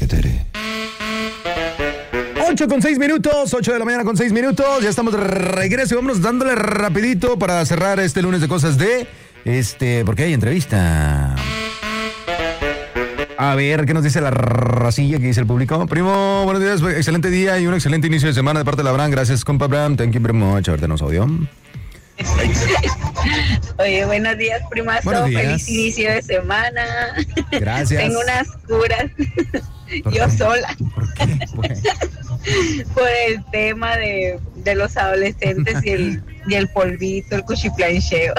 Tere. 8:06, 8 de la mañana con 6 minutos. Ya estamos de regreso y vámonos dándole rapidito para cerrar este lunes de cosas de... porque hay entrevista. A ver, ¿qué nos dice la racilla? ¿Qué dice el público? Primo, buenos días, excelente día y un excelente inicio de semana de parte de la Abraham. Gracias, compa Abraham. Thank you very much. A ver, tenemos audio. Oye, buenos días, primazo. Buenos días. Feliz inicio de semana. Gracias. Tengo unas curas yo qué? sola. ¿Por qué? Por el tema de los adolescentes y el polvito, el cuchiplancheo.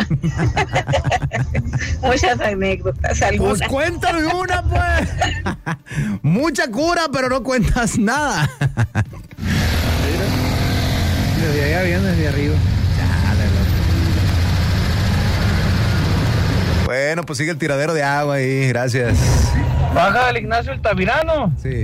Muchas anécdotas, algunas. Pues cuéntame una, pues. Mucha cura, pero no cuentas nada. Desde allá viene, desde arriba. Bueno, pues sigue el tiradero de agua ahí, gracias. Baja el Ignacio Altamirano Sí.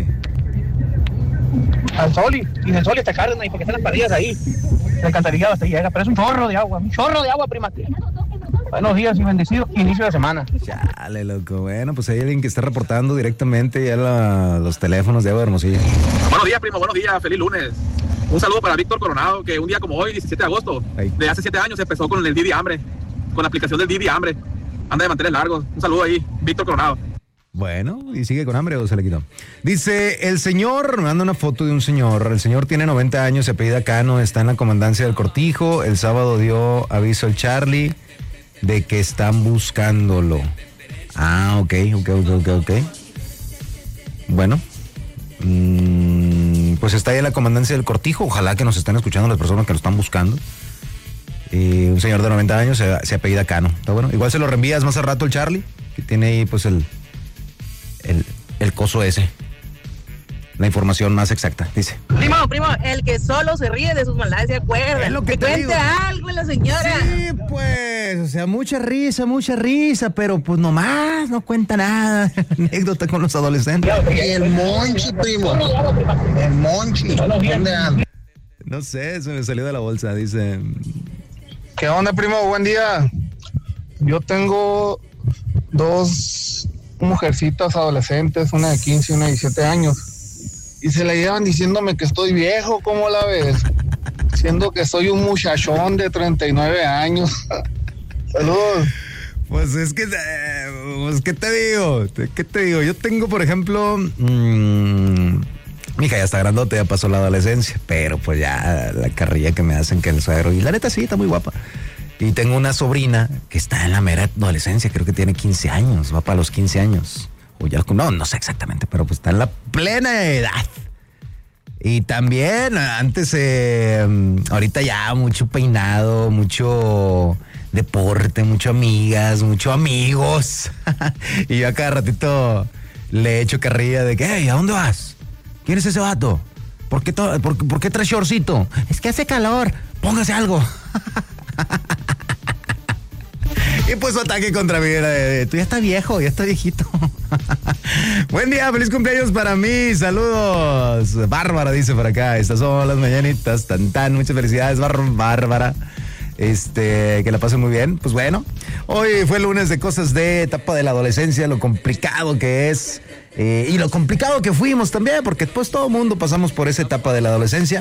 al Soli, y del Soli hasta Cárdenas, y porque están las parillas ahí. El alcantarillado hasta ahí llega, pero es un chorro de agua, primate. Buenos días y bendecido inicio de semana. Chale, loco. Bueno, pues hay alguien que está reportando directamente ya los teléfonos de Agua de Hermosillo. Buenos días, primo, buenos días, feliz lunes. Un saludo para Víctor Coronado, que un día como hoy, 17 de agosto, de hace 7 años, empezó con el Didi Hambre, con la aplicación del Didi Hambre. Anda de mantener largos. Un saludo ahí, Víctor Coronado. Bueno, ¿y sigue con hambre o se le quitó? Dice, el señor, me manda una foto de un señor, el señor tiene 90 años, se apellida Cano, está en la comandancia del Cortijo, el sábado dio aviso el Charlie de que están buscándolo. Ah, ok. Bueno, pues está ahí en la comandancia del Cortijo, ojalá que nos estén escuchando las personas que lo están buscando. Y un señor de 90 años se apellida Cano, está bueno. Igual se lo reenvías más al rato el Charlie, que tiene ahí pues el coso ese. La información más exacta, dice. Primo, el que solo se ríe de sus maldades se acuerda. Es lo que te cuente digo. algo la señora. Sí, pues, o sea, mucha risa, pero pues nomás no cuenta nada. Anécdota con los adolescentes. Y el Monchi, primo. El Monchi. ¿Dónde anda? No sé, se me salió de la bolsa, dice. ¿Qué onda, primo? Buen día. Yo tengo 2 mujercitas adolescentes, una de 15 y una de 17 años. Y se la llevan diciéndome que estoy viejo, ¿cómo la ves? Siendo que soy un muchachón de 39 años. Saludos. Pues es que, pues, ¿qué te digo? Yo tengo, por ejemplo, mi hija ya está grandote, ya pasó la adolescencia, pero pues ya la carrilla que me hacen que el suegro, y la neta sí, está muy guapa. Y tengo una sobrina que está en la mera adolescencia, creo que tiene 15 años, va para los 15 años. O ya, no sé exactamente, pero pues está en la plena edad. Y también antes, ahorita ya mucho peinado, mucho deporte, mucho amigas, mucho amigos. Y yo a cada ratito le echo carrilla de que, hey, ¿a dónde vas? ¿Quién es ese vato? ¿Por qué traes shortcito? Es que hace calor, póngase algo. Y pues su ataque contra mí era tú ya estás viejo, ya estás viejito. Buen día, feliz cumpleaños para mí, saludos. Bárbara dice por acá, estas son las mañanitas, tan, muchas felicidades, Bárbara. Que la pase muy bien. Pues bueno, hoy fue lunes de cosas de etapa de la adolescencia, lo complicado que es y lo complicado que fuimos también, porque pues todo mundo pasamos por esa etapa de la adolescencia.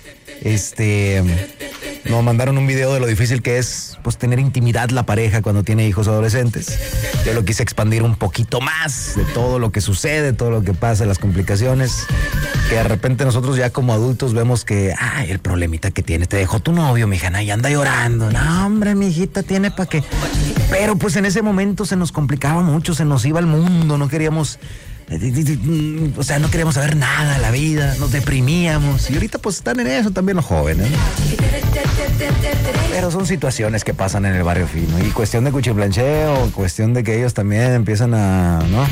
Nos mandaron un video de lo difícil que es pues tener intimidad la pareja cuando tiene hijos adolescentes. Yo lo quise expandir un poquito más de todo lo que sucede, todo lo que pasa, las complicaciones, que de repente nosotros ya como adultos vemos que, ay, el problemita que tiene, te dejó tu novio, mijana, y anda llorando. No, hombre, mi hijita tiene para qué. Pero pues en ese momento se nos complicaba mucho, se nos iba el mundo, no queríamos... O sea, no queríamos saber nada de la vida, nos deprimíamos. Y ahorita pues están en eso también los jóvenes, ¿no? Pero son situaciones que pasan en el barrio fino. Y cuestión de cuchiplancheo, cuestión de que ellos también empiezan a, ¿no?,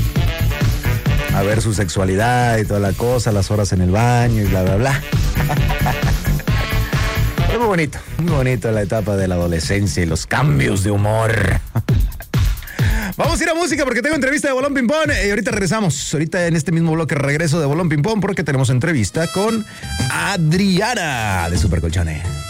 a ver su sexualidad y toda la cosa, las horas en el baño y bla, bla, bla. Es muy bonito la etapa de la adolescencia y los cambios de humor. Vamos a ir a música porque tengo entrevista de Bolón Ping Pong y ahorita regresamos. Ahorita en este mismo bloque regreso de Bolón Ping Pong porque tenemos entrevista con Adriana de Super Colchones.